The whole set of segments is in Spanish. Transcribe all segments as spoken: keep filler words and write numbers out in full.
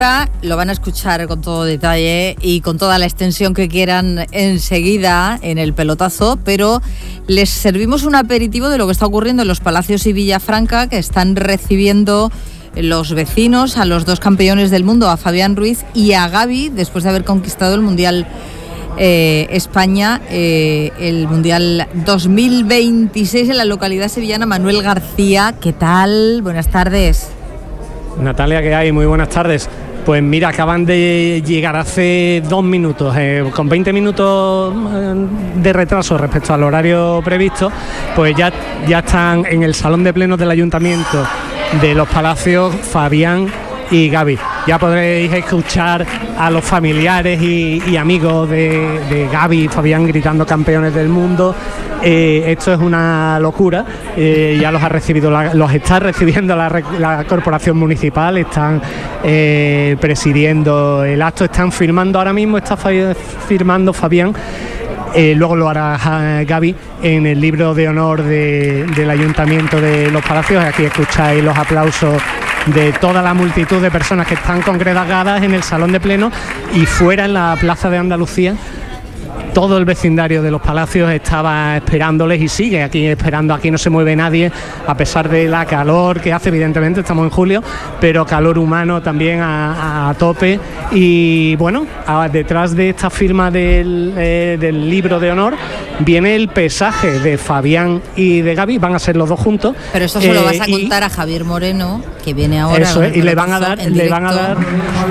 Lo van a escuchar con todo detalle y con toda la extensión que quieran enseguida en el pelotazo, pero les servimos un aperitivo de lo que está ocurriendo en los Palacios y Villafranca, que están recibiendo los vecinos a los dos campeones del mundo, a Fabián Ruiz y a Gavi, después de haber conquistado el Mundial eh, España, eh, el Mundial dos mil veintiséis en la localidad sevillana. Manuel García, ¿qué tal? Buenas tardes. Natalia, ¿qué hay? Muy buenas tardes. Pues mira, acaban de llegar hace dos minutos, eh, con veinte minutos de retraso respecto al horario previsto, pues ya, ya están en el salón de plenos del Ayuntamiento de los Palacios Fabián y Gavi. Ya podréis escuchar a los familiares y, y amigos de, de Gavi y Fabián gritando campeones del mundo. Eh, esto es una locura, eh, ya los ha recibido la, los está recibiendo la, la corporación municipal, están eh, presidiendo el acto, están firmando ahora mismo, está firmando Fabián, eh, luego lo hará Gavi en el libro de honor de, del Ayuntamiento de los Palacios. Aquí escucháis los aplausos de toda la multitud de personas que están congregadas en el salón de pleno, y fuera en la Plaza de Andalucía todo el vecindario de los Palacios estaba esperándoles y sigue aquí esperando. Aquí no se mueve nadie, a pesar de la calor que hace, evidentemente estamos en julio, pero calor humano también a, a tope. Y bueno, a, detrás de esta firma del, eh, del libro de honor viene el pesaje de Fabián y de Gavi, van a ser los dos juntos. Pero eso se lo eh, vas a contar a Javier Moreno, que viene ahora. Eso es, y le van a dar, le van a dar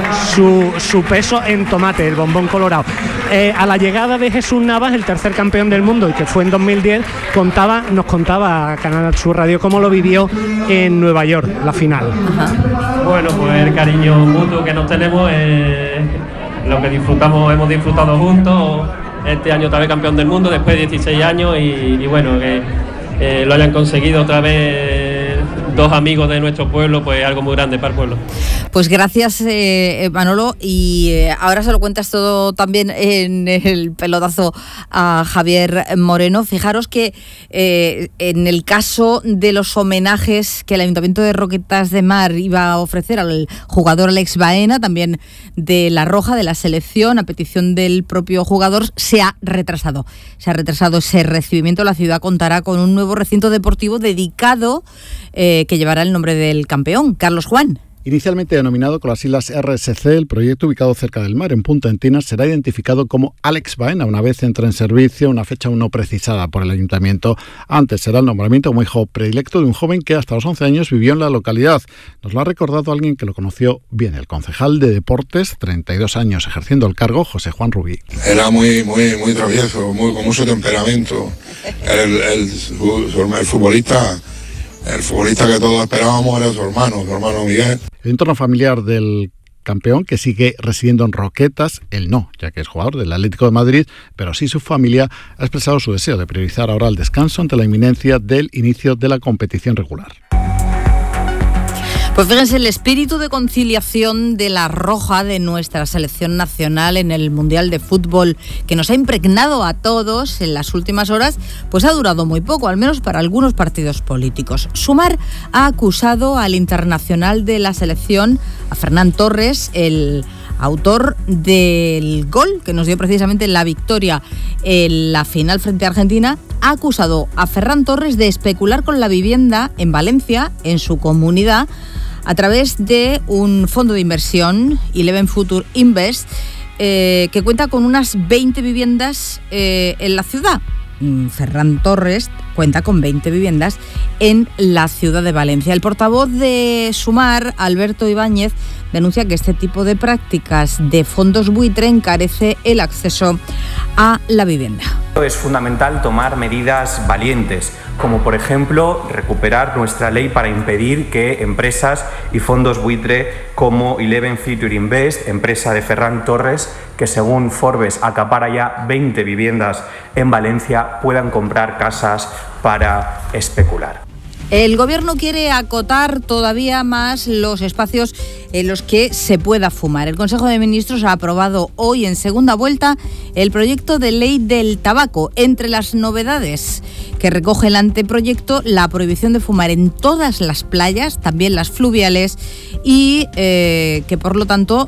su, su peso en tomate, el bombón colorado. Eh, a la llegada de Jesús Navas, el tercer campeón del mundo y que fue en dos mil diez, contaba, nos contaba Canal Sur Radio cómo lo vivió en Nueva York, la final. Ajá. Bueno, pues el cariño mutuo que nos tenemos, eh, lo que disfrutamos, hemos disfrutado juntos. Este año otra vez campeón del mundo después de dieciséis años, y, y bueno, que eh, lo hayan conseguido otra vez dos amigos de nuestro pueblo, pues algo muy grande para el pueblo. Pues gracias, eh, Manolo, y eh, ahora se lo cuentas todo también en el pelotazo a Javier Moreno. Fijaros que eh, en el caso de los homenajes que el Ayuntamiento de Roquetas de Mar iba a ofrecer al jugador Alex Baena, también de La Roja, de la selección, a petición del propio jugador, se ha retrasado. Se ha retrasado ese recibimiento. La ciudad contará con un nuevo recinto deportivo dedicado eh, que llevará el nombre del campeón, Carlos Juan. Inicialmente denominado con las siglas R S C, el proyecto, ubicado cerca del mar, en Punta Encinas, será identificado como Alex Baena una vez entre en servicio, una fecha aún no precisada por el Ayuntamiento. Antes será el nombramiento como hijo predilecto de un joven que hasta los once años vivió en la localidad. Nos lo ha recordado alguien que lo conoció bien, el concejal de Deportes, treinta y dos años ejerciendo el cargo, José Juan Rubí. Era muy muy muy travieso, muy, con mucho temperamento. El, el, el, el futbolista... El futbolista que todos esperábamos era su hermano, su hermano Miguel. El entorno familiar del campeón, que sigue residiendo en Roquetas, él no, ya que es jugador del Atlético de Madrid, pero sí su familia ha expresado su deseo de priorizar ahora el descanso ante la inminencia del inicio de la competición regular. Pues fíjense, el espíritu de conciliación de La Roja, de nuestra selección nacional en el Mundial de Fútbol, que nos ha impregnado a todos en las últimas horas, pues ha durado muy poco, al menos para algunos partidos políticos. Sumar ha acusado al internacional de la selección, a Fernán Torres, el autor del gol que nos dio precisamente la victoria en la final frente a Argentina, ha acusado a Ferran Torres de especular con la vivienda en Valencia, en su comunidad, a través de un fondo de inversión, Eleven Future Invest, eh, que cuenta con unas veinte viviendas eh, en la ciudad. Ferran Torres cuenta con veinte viviendas en la ciudad de Valencia. El portavoz de Sumar, Alberto Ibáñez, denuncia que este tipo de prácticas de fondos buitre encarece el acceso a la vivienda. Es fundamental tomar medidas valientes, como por ejemplo recuperar nuestra ley para impedir que empresas y fondos buitre como Eleven Future Invest, empresa de Ferran Torres, que según Forbes acapara ya veinte viviendas en Valencia, puedan comprar casas para especular. El Gobierno quiere acotar todavía más los espacios en los que se pueda fumar. El Consejo de Ministros ha aprobado hoy en segunda vuelta el proyecto de ley del tabaco. Entre las novedades que recoge el anteproyecto, la prohibición de fumar en todas las playas, también las fluviales, y eh, que por lo tanto